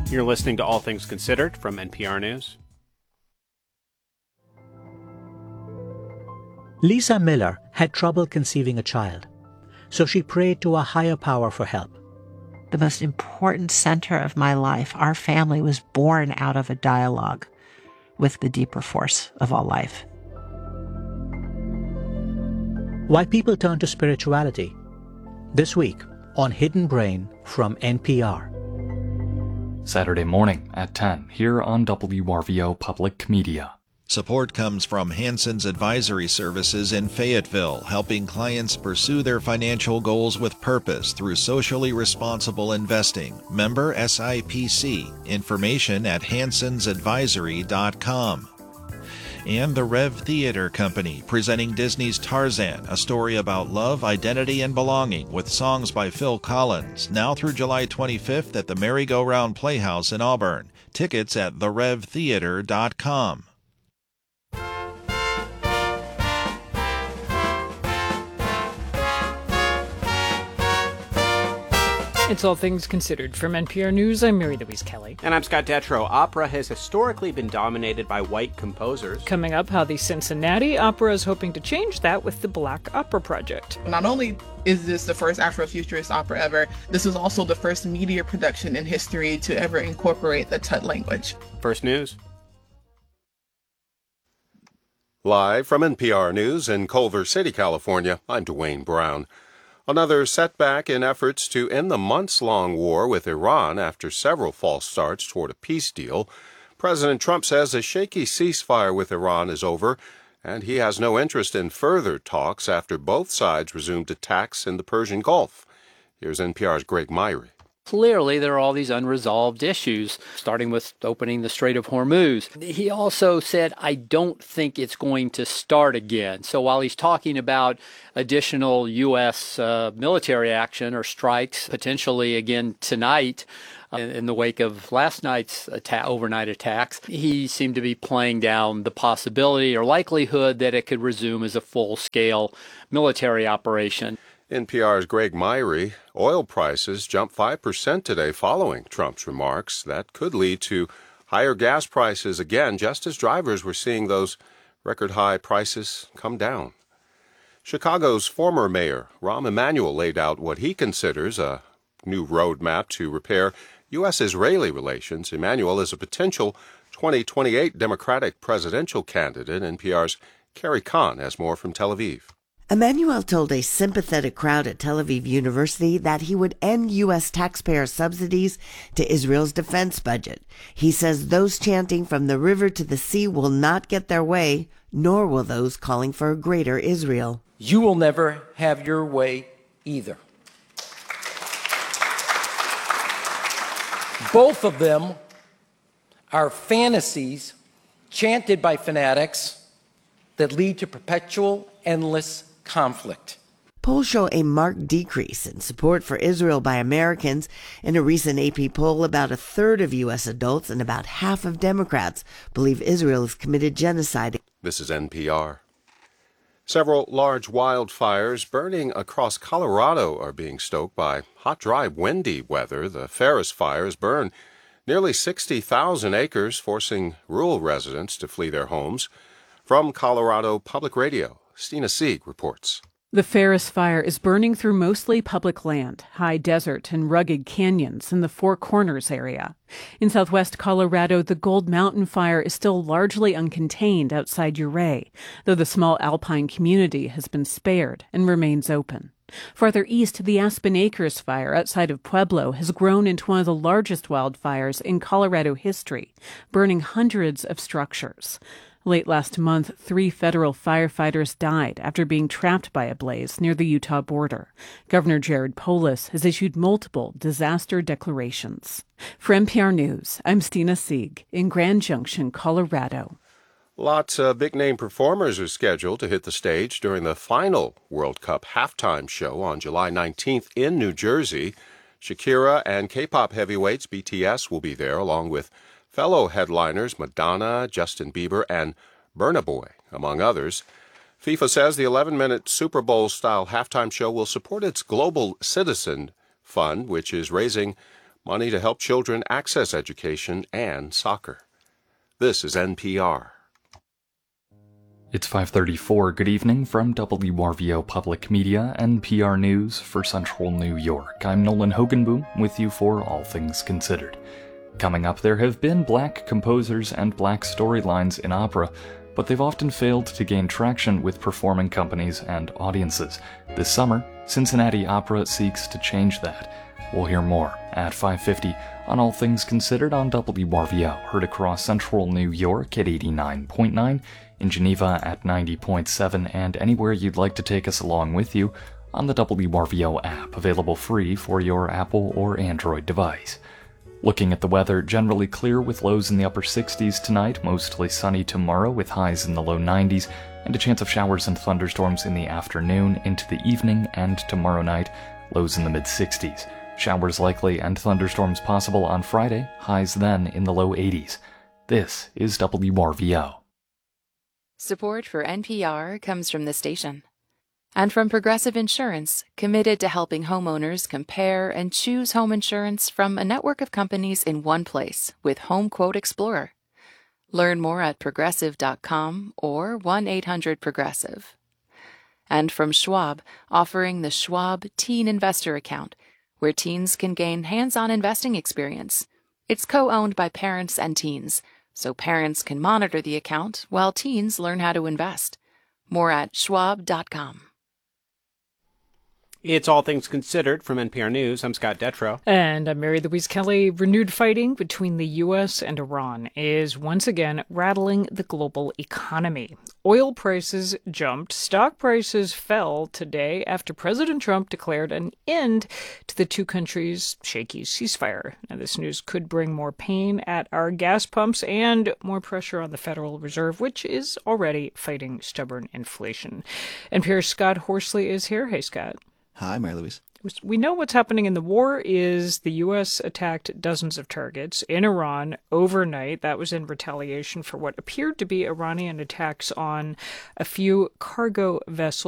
You're listening to All Things Considered from NPR News. Lisa Miller had trouble conceiving a child, so she prayed to a higher power for help. The most important center of my life, our family, was born out of a dialogue with the deeper force of all life. Why people turn to spirituality. This week on Hidden Brain from NPR. Saturday morning at 10 here on WRVO Public Media. Support comes from Hanson's Advisory Services in Fayetteville, helping clients pursue their financial goals with purpose through socially responsible investing. Member SIPC. Information at hansonsadvisory.com. And the Rev Theater Company, presenting Disney's Tarzan, a story about love, identity, and belonging, with songs by Phil Collins, now through July 25th at the Merry-Go-Round Playhouse in Auburn. Tickets at therevtheater.com. It's All Things Considered. From NPR News, I'm Mary Louise Kelly. And I'm Scott Detrow. Opera has historically been dominated by white composers. Coming up, how the Cincinnati Opera is hoping to change that with the Black Opera Project. Not only is this the first Afrofuturist opera ever, this was also the first media production in history to ever incorporate the Tut language. First News. Live from NPR News in Culver City, California, I'm Dwayne Brown. Another setback in efforts to end the months-long war with Iran after several false starts toward a peace deal. President Trump says a shaky ceasefire with Iran is over, and he has no interest in further talks after both sides resumed attacks in the Persian Gulf. Here's NPR's Greg Myrie. Clearly, there are all these unresolved issues, starting with opening the Strait of Hormuz. He also said, I don't think it's going to start again. So while he's talking about additional U.S. military action or strikes, potentially again tonight, in the wake of last night's overnight attacks, he seemed to be playing down the possibility or likelihood that it could resume as a full-scale military operation. NPR's Greg Myrie. Oil prices jumped 5% today following Trump's remarks. That could lead to higher gas prices again, just as drivers were seeing those record-high prices come down. Chicago's former mayor, Rahm Emanuel, laid out what he considers a new roadmap to repair U.S.-Israeli relations. Emanuel is a potential 2028 Democratic presidential candidate. NPR's Carrie Kahn has more from Tel Aviv. Emanuel told a sympathetic crowd at Tel Aviv University that he would end U.S. taxpayer subsidies to Israel's defense budget. He says those chanting from the river to the sea will not get their way, nor will those calling for a greater Israel. You will never have your way either. Both of them are fantasies chanted by fanatics that lead to perpetual, endless conflict. Polls show a marked decrease in support for Israel by Americans. In a recent AP poll, about a third of U.S. adults and about half of Democrats believe Israel has committed genocide. This is NPR. Several large wildfires burning across Colorado are being stoked by hot, dry, windy weather. The Ferris fires burn nearly 60,000 acres, forcing rural residents to flee their homes. From Colorado Public Radio, Stina Sieg reports. The Ferris Fire is burning through mostly public land, high desert, and rugged canyons in the Four Corners area. In southwest Colorado, the Gold Mountain Fire is still largely uncontained outside Ouray, though the small alpine community has been spared and remains open. Farther east, the Aspen Acres Fire outside of Pueblo has grown into one of the largest wildfires in Colorado history, burning hundreds of structures. Late last month, 3 federal firefighters died after being trapped by a blaze near the Utah border. Governor Jared Polis has issued multiple disaster declarations. For NPR News, I'm Stina Sieg in Grand Junction, Colorado. Lots of big-name performers are scheduled to hit the stage during the final World Cup halftime show on July 19th in New Jersey. Shakira and K-pop heavyweights BTS will be there, along with fellow headliners Madonna, Justin Bieber, and Burna Boy, among others. FIFA says the 11-minute Super Bowl-style halftime show will support its Global Citizen Fund, which is raising money to help children access education and soccer. This is NPR. It's 5:34. Good evening from WRVO Public Media, NPR News for Central New York. I'm Nolan Hogenboom with you for All Things Considered. Coming up, there have been black composers and black storylines in opera, but they've often failed to gain traction with performing companies and audiences. This summer, Cincinnati Opera seeks to change that. We'll hear more at 5:50 on All Things Considered on WRVO, heard across Central New York at 89.9, in Geneva at 90.7, and anywhere you'd like to take us along with you on the WRVO app, available free for your Apple or Android device. Looking at the weather, generally clear with lows in the upper 60s tonight, mostly sunny tomorrow with highs in the low 90s, and a chance of showers and thunderstorms in the afternoon into the evening and tomorrow night, lows in the mid-60s. Showers likely and thunderstorms possible on Friday, highs then in the low 80s. This is WRVO. Support for NPR comes from the station and from Progressive Insurance, committed to helping homeowners compare and choose home insurance from a network of companies in one place with Home Quote Explorer. Learn more at progressive.com or 1-800-PROGRESSIVE. And from Schwab, offering the Schwab Teen Investor Account, where teens can gain hands-on investing experience. It's co-owned by parents and teens, so parents can monitor the account while teens learn how to invest. More at schwab.com. It's All Things Considered from NPR News. I'm Scott Detrow. And I'm Mary Louise Kelly. Renewed fighting between the U.S. and Iran is once again rattling the global economy. Oil prices jumped. Stock prices fell today after President Trump declared an end to the two countries' shaky ceasefire. Now, this news could bring more pain at our gas pumps and more pressure on the Federal Reserve, which is already fighting stubborn inflation. NPR's Scott Horsley is here. Hey, Scott. Hi, Mary Louise. We know what's happening in the war is the U.S. attacked dozens of targets in Iran overnight. That was in retaliation for what appeared to be Iranian attacks on a few cargo vessels.